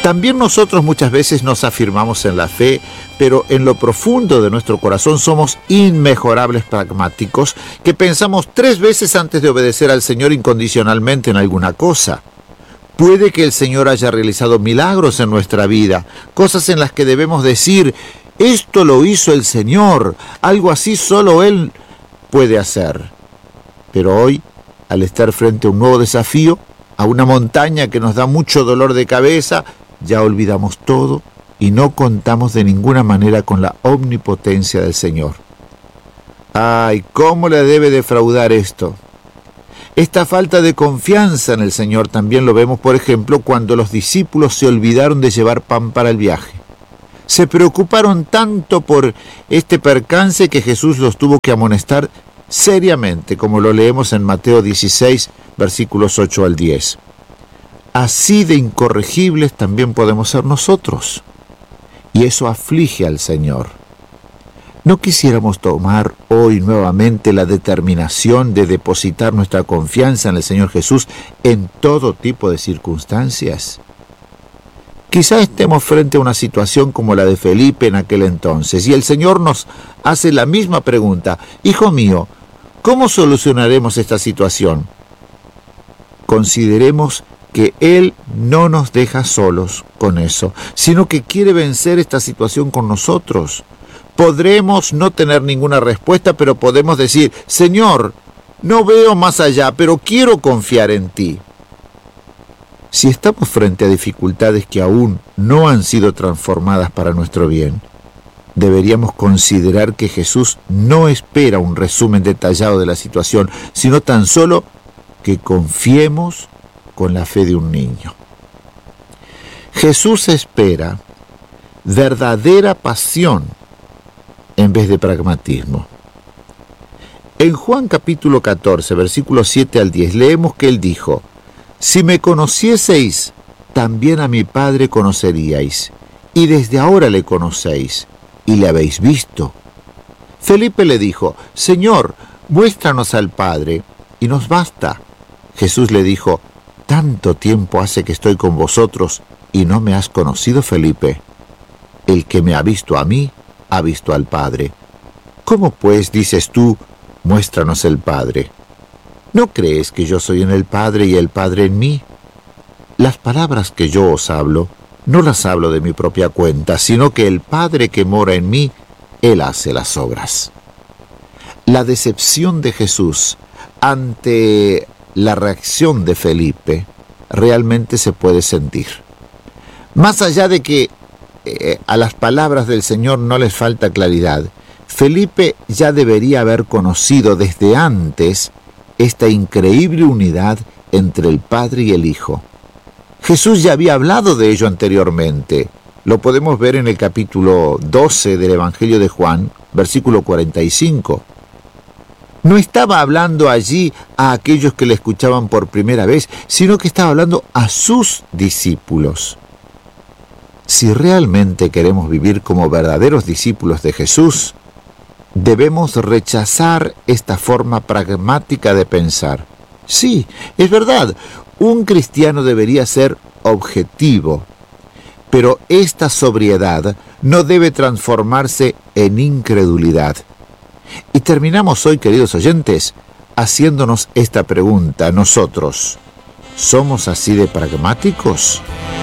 También nosotros muchas veces nos afirmamos en la fe, pero en lo profundo de nuestro corazón somos inmejorables pragmáticos que pensamos 3 veces antes de obedecer al Señor incondicionalmente en alguna cosa. Puede que el Señor haya realizado milagros en nuestra vida, cosas en las que debemos decir, esto lo hizo el Señor, algo así solo Él puede hacer. Pero hoy, al estar frente a un nuevo desafío, a una montaña que nos da mucho dolor de cabeza, ya olvidamos todo y no contamos de ninguna manera con la omnipotencia del Señor. ¡Ay, cómo le debe defraudar esto! Esta falta de confianza en el Señor también lo vemos, por ejemplo, cuando los discípulos se olvidaron de llevar pan para el viaje. Se preocuparon tanto por este percance que Jesús los tuvo que amonestar seriamente, como lo leemos en Mateo 16, versículos 8 al 10. Así de incorregibles también podemos ser nosotros. Y eso aflige al Señor. ¿No quisiéramos tomar hoy nuevamente la determinación de depositar nuestra confianza en el Señor Jesús en todo tipo de circunstancias? Quizá estemos frente a una situación como la de Felipe en aquel entonces, y el Señor nos hace la misma pregunta. Hijo mío, ¿cómo solucionaremos esta situación? Consideremos que Él no nos deja solos con eso, sino que quiere vencer esta situación con nosotros. Podremos no tener ninguna respuesta, pero podemos decir, Señor, no veo más allá, pero quiero confiar en ti. Si estamos frente a dificultades que aún no han sido transformadas para nuestro bien, deberíamos considerar que Jesús no espera un resumen detallado de la situación, sino tan solo que confiemos con la fe de un niño. Jesús espera verdadera pasión en vez de pragmatismo. En Juan capítulo 14, versículos 7 al 10, leemos que Él dijo, si me conocieseis, también a mi Padre conoceríais, y desde ahora le conocéis, y le habéis visto. Felipe le dijo, Señor, muéstranos al Padre, y nos basta. Jesús le dijo, tanto tiempo hace que estoy con vosotros, y no me has conocido, Felipe. El que me ha visto a mí, ha visto al Padre. ¿Cómo pues dices tú, muéstranos el Padre? ¿No crees que yo soy en el Padre y el Padre en mí? Las palabras que yo os hablo, no las hablo de mi propia cuenta, sino que el Padre que mora en mí, Él hace las obras. La decepción de Jesús ante la reacción de Felipe realmente se puede sentir. Más allá de que a las palabras del Señor no les falta claridad, Felipe ya debería haber conocido desde antes esta increíble unidad entre el Padre y el Hijo. Jesús ya había hablado de ello anteriormente. Lo podemos ver en el capítulo 12 del Evangelio de Juan, versículo 45. No estaba hablando allí a aquellos que le escuchaban por primera vez, sino que estaba hablando a sus discípulos. Si realmente queremos vivir como verdaderos discípulos de Jesús, debemos rechazar esta forma pragmática de pensar. Sí, es verdad, un cristiano debería ser objetivo, pero esta sobriedad no debe transformarse en incredulidad. Y terminamos hoy, queridos oyentes, haciéndonos esta pregunta. Nosotros, ¿somos así de pragmáticos?